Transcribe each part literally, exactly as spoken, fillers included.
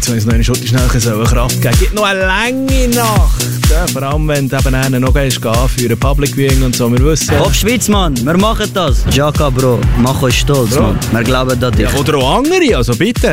beziehungsweise noch eine Stunde schnell so Kraft geben. Gibt noch eine lange Nacht. Ja, vor allem, wenn du eben einen noch gehst, gehen für ein Public Viewing und so. Wir wissen... Auf Schweiz, Mann, wir machen das. Jaka, Bro, mach euch stolz, Bro. Mann. Wir glauben an dich. Ja, oder auch andere, also bitte.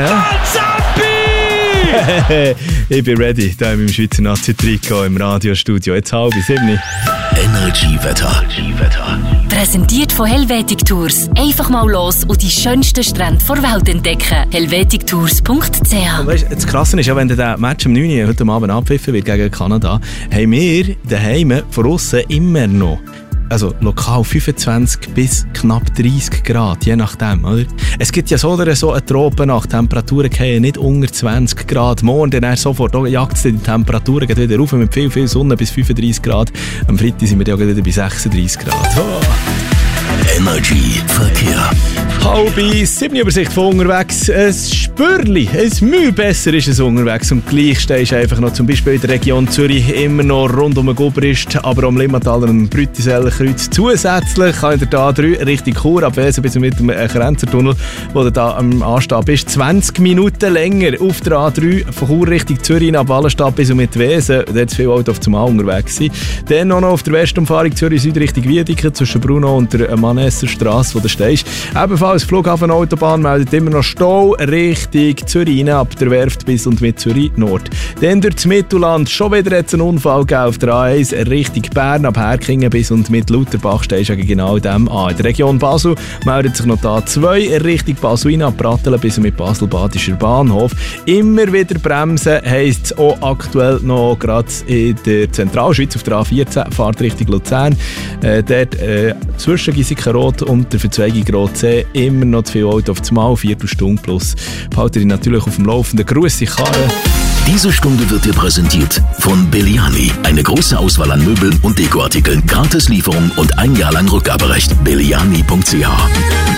Ich bin ready, hier im Schweizer Nazi-Trikot im Radiostudio. Jetzt halb sieben. Energy-Wetter. Präsentiert von Helvetic Tours. Einfach mal los und die schönsten Strände der Welt entdecken. helvetic tours punkt c h. Weißt, das Krasse ist ja, wenn der Match am neun Uhr heute Abend abpfiffen wird gegen Kanada, haben wir daheim von aussen immer noch, also lokal fünfundzwanzig bis knapp dreißig Grad, je nachdem, oder? Es gibt ja so oder so eine Tropennacht, Temperaturen gehen nicht unter zwanzig Grad. Morgen dann sofort jagt es die Temperaturen geht wieder rauf mit viel, viel Sonne bis fünfunddreißig Grad. Am Freitag sind wir ja wieder bei sechsunddreißig Grad. Oh. Energy Verkehr. Halbe sieben Übersicht von unterwegs. Ein Spürli, ein Mühe besser ist es unterwegs. Und gleich stehst du einfach noch zum Beispiel in der Region Zürich immer noch rund um den Gubrist, aber am Limmataler und Brütiseller Kreuz zusätzlich kann in der A drei Richtung Chur abwesen bis mit dem Krenzertunnel, wo du da am Anstieg bist. zwanzig Minuten länger auf der A drei von Chur Richtung Zürich ab Wallenstadt bis mit Wesen. Da hat viele Autos auf zum Mal unterwegs sein. Dann auch noch auf der Westumfahrung Zürich Süd Richtung Wiedeke zwischen Bruno und der Manesserstrasse, wo du stehst. Ebenfalls Flughafenautobahn meldet immer noch Stau Richtung Zürich rein, ab der Werft bis und mit Zürich Nord. Dann durch das Mittelland schon wieder jetzt einen Unfall gegeben auf der A eins Richtung Bern, ab Herkingen bis und mit Lauterbach stehst du genau dem an. In der Region Basel meldet sich noch die A zwei Richtung Basel rein, ab Pratteln bis und mit Basel-Badischer Bahnhof. Immer wieder bremsen heisst es auch aktuell noch gerade in der Zentralschweiz auf der A vierzehn, Fahrt Richtung Luzern. Äh, dort äh, zwischen Giesikenrot und der Verzweigung Rot C immer noch zu viel Auto auf das Mal, Viertelstunde plus. Behalte dich natürlich auf dem Laufenden. Grüße Karre. Diese Stunde wird dir präsentiert von Belliani. Eine große Auswahl an Möbeln und Dekoartikeln, Gratislieferung und ein Jahr lang Rückgaberecht. belliani punkt c h